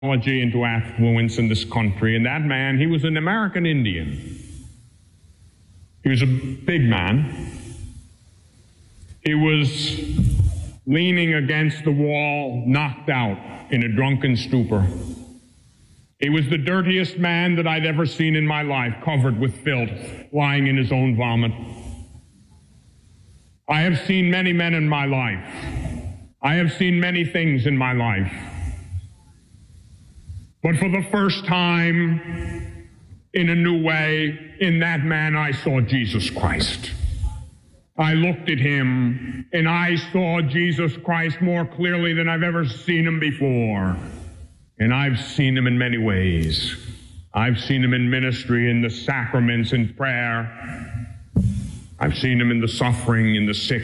into affluence in this country, and that man, he was an American Indian. He was a big man. He was leaning against the wall, knocked out in a drunken stupor. He was the dirtiest man that I'd ever seen in my life, covered with filth, lying in his own vomit. I have seen many men in my life. I have seen many things in my life. But for the first time, in a new way, in that man I saw Jesus Christ. I looked at him, and I saw Jesus Christ more clearly than I've ever seen him before. And I've seen him in many ways. I've seen him in ministry, in the sacraments, in prayer. I've seen him in the suffering, in the sick.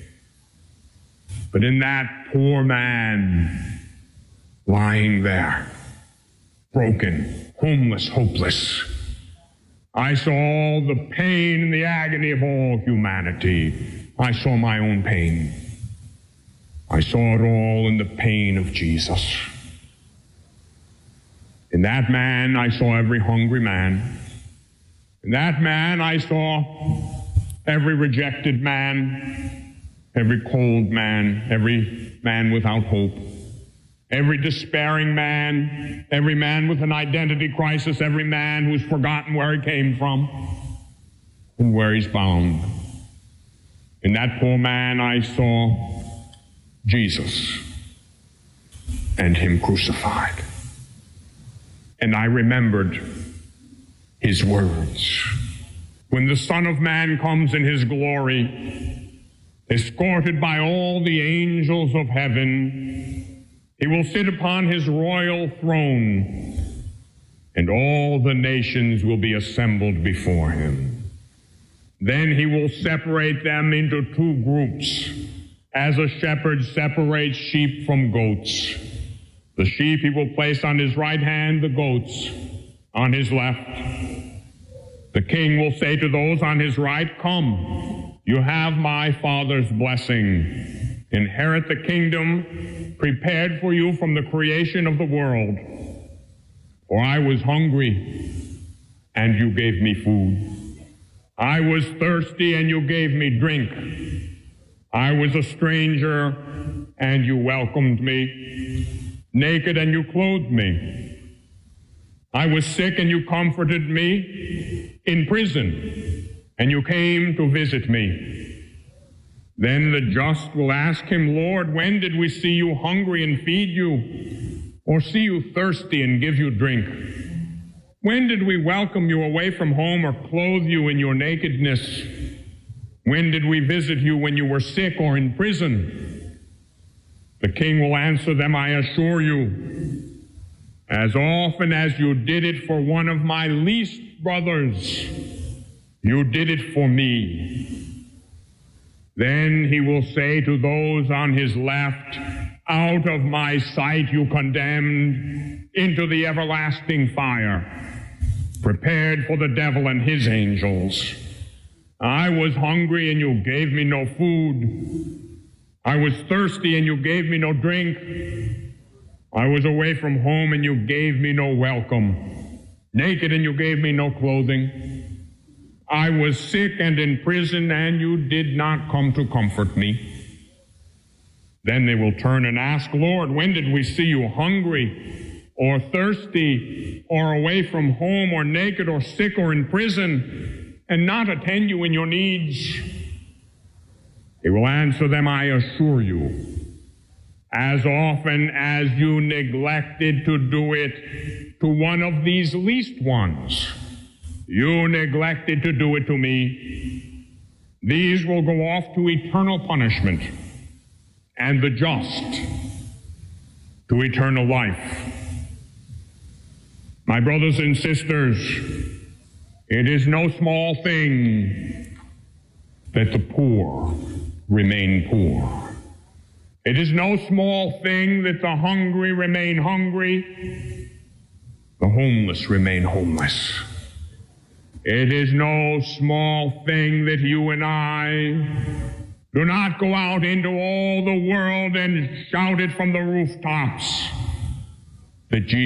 But in that poor man lying there, broken, homeless, hopeless, I saw all the pain and the agony of all humanity. I saw my own pain. I saw it all in the pain of Jesus. In that man, I saw every hungry man. In that man, I saw every rejected man, every cold man, every man without hope, every despairing man, every man with an identity crisis, every man who's forgotten where he came from and where he's bound. In that poor man, I saw Jesus and him crucified. And I remembered his words. When the Son of Man comes in his glory, escorted by all the angels of heaven, he will sit upon his royal throne, and all the nations will be assembled before him. Then he will separate them into two groups, as a shepherd separates sheep from goats. The sheep he will place on his right hand, the goats on his left. The king will say to those on his right, "Come, you have my Father's blessing. Inherit the kingdom prepared for you from the creation of the world. For I was hungry, and you gave me food. I was thirsty, and you gave me drink. I was a stranger, and you welcomed me. Naked, and you clothed me. I was sick, and you comforted me. In prison, and you came to visit me." Then the just will ask him, "Lord, when did we see you hungry and feed you, or see you thirsty and give you drink? When did we welcome you away from home or clothe you in your nakedness? When did we visit you when you were sick or in prison?" The king will answer them, "I assure you, as often as you did it for one of my least brothers, you did it for me." Then he will say to those on his left, "Out of my sight, you condemned, into the everlasting fire, prepared for the devil and his angels. I was hungry, and you gave me no food. I was thirsty, and you gave me no drink. I was away from home, and you gave me no welcome. Naked, and you gave me no clothing. I was sick and in prison, and you did not come to comfort me." Then they will turn and ask, "Lord, when did we see you hungry or thirsty or away from home or naked or sick or in prison and not attend you in your needs?" He will answer them, "I assure you, as often as you neglected to do it to one of these least ones, you neglected to do it to me. These will go off to eternal punishment, and the just to eternal life." My brothers and sisters, it is no small thing that the poor remain poor. It is no small thing that the hungry remain hungry, the homeless remain homeless. It is no small thing that you and I do not go out into all the world and shout it from the rooftops. that Jesus